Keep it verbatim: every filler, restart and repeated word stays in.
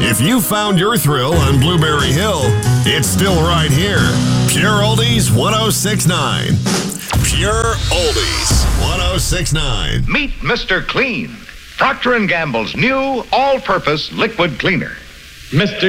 If you found your thrill on Blueberry Hill, it's still right here. Pure Oldies one oh six point nine. Pure Oldies one oh six point nine. Meet Mister Clean, Procter and Gamble's new all-purpose liquid cleaner. Mister